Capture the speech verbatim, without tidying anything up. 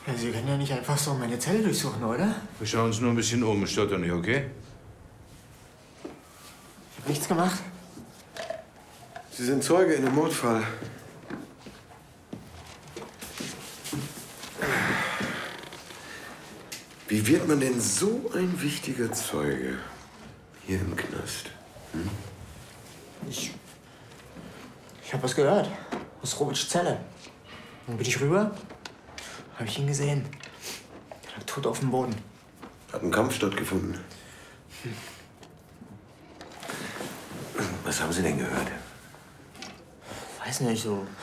Ja, Sie können ja nicht einfach so meine Zelle durchsuchen, oder? Wir schauen uns nur ein bisschen um. Stört doch nicht, okay? Ich hab nichts gemacht. Sie sind Zeuge in einem Mordfall. Wie wird man denn so ein wichtiger Zeuge hier im Knast? Hm? Ich. Ich hab was gehört. Aus Robits Zelle. Dann bin ich rüber. Hab ich ihn gesehen. Der lag tot auf dem Boden. Hat ein Kampf stattgefunden. Hm. Was haben Sie denn gehört? Weiß nicht, so